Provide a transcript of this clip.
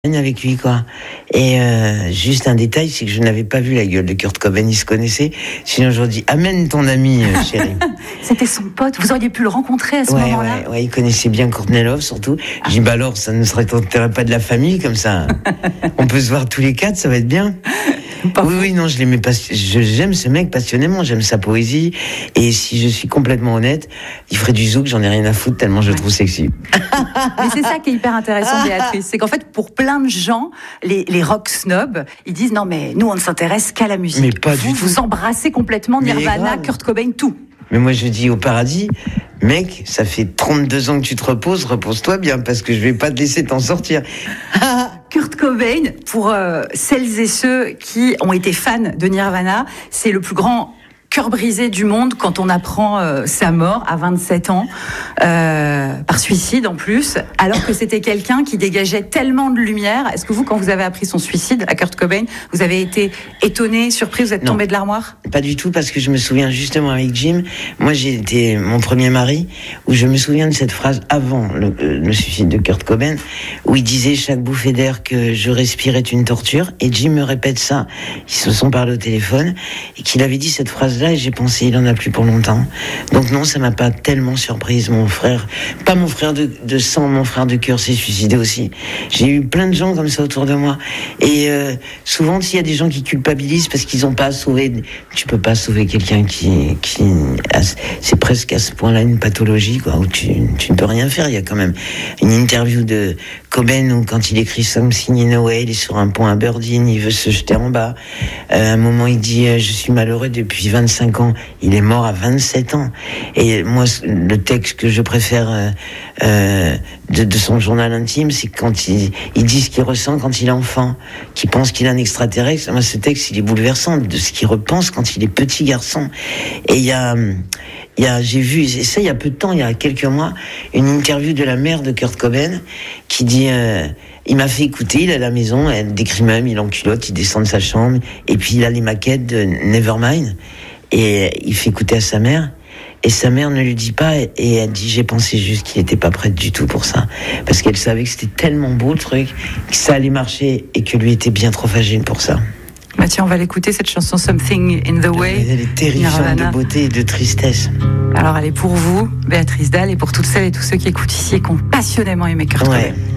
avec lui, quoi. Et juste un détail, c'est que je n'avais pas vu la gueule de Kurt Cobain, il se connaissait. Sinon, je dis, amène ton ami, chérie. C'était son pote, vous auriez pu le rencontrer à ce moment-là. Ouais, il connaissait bien Courtney Love, surtout. Je dis, bah alors, ça ne serait pas de la famille, comme ça. On peut se voir tous les quatre, ça va être bien. Oui, non, je l'aimais pas. J'aime ce mec passionnément, j'aime sa poésie. Et si je suis complètement honnête, il ferait du zouk, j'en ai rien à foutre tellement je le trouve sexy. Mais c'est ça qui est hyper intéressant, Béatrice. C'est qu'en fait, pour plein de gens, les rock snobs, ils disent non, mais nous, on ne s'intéresse qu'à la musique. Mais pas du tout. Vous embrassez complètement Nirvana, Kurt Cobain, tout. Mais moi, je dis au paradis, mec, ça fait 32 ans que tu te reposes, repose-toi bien, parce que je vais pas te laisser t'en sortir. Kurt Cobain, pour celles et ceux qui ont été fans de Nirvana, c'est le plus grand cœur brisé du monde quand on apprend sa mort à 27 ans, par suicide en plus, alors que c'était quelqu'un qui dégageait tellement de lumière. Est-ce que vous, quand vous avez appris son suicide à Kurt Cobain, vous avez été étonné, surpris, vous êtes tombé de l'armoire ? Pas du tout, parce que je me souviens justement avec Jim, moi j'ai été mon premier mari, où je me souviens de cette phrase avant le suicide de Kurt Cobain, où il disait chaque bouffée d'air que je respire est une torture, et Jim me répète ça, ils se sont parlé au téléphone, et qu'il avait dit cette phrase-là, et j'ai pensé, il en a plus pour longtemps. Donc non, ça m'a pas tellement surprise. Mon frère, pas mon frère de sang, mon frère de cœur s'est suicidé aussi. J'ai eu plein de gens comme ça autour de moi. Et souvent, s'il y a des gens qui culpabilisent parce qu'ils n'ont pas sauvé, tu peux pas sauver quelqu'un qui c'est presque à ce point-là une pathologie, quoi, où tu ne peux rien faire. Il y a quand même une interview de Cobain où quand il écrit Something in a Way, il est sur un pont à Aberdeen, il veut se jeter en bas. À un moment, il dit je suis malheureux depuis 25 ans. Il est mort à 27 ans. Et moi, le texte que je préfère de son journal intime, c'est quand il dit ce qu'il ressent quand il est enfant, qu'il pense qu'il est un extraterrestre. Moi, ce texte, il est bouleversant de ce qu'il repense quand il est petit garçon. Et j'ai vu, et ça il y a peu de temps, il y a quelques mois, une interview de la mère de Kurt Cobain qui dit il m'a fait écouter, il est à la maison, elle décrit même, il est en culotte, il descend de sa chambre, et puis il a les maquettes de Nevermind, et il fait écouter à sa mère, et sa mère ne lui dit pas, et elle dit j'ai pensé juste qu'il n'était pas prêt du tout pour ça, parce qu'elle savait que c'était tellement beau le truc, que ça allait marcher, et que lui était bien trop fragile pour ça. Bah tiens, on va l'écouter, cette chanson Something in the Way. Elle est terrifiante Nirvana. De beauté et de tristesse. Alors elle est pour vous, Béatrice Dalle, et pour toutes celles et tous ceux qui écoutent ici et qui ont passionnément aimé Kurt Cobain.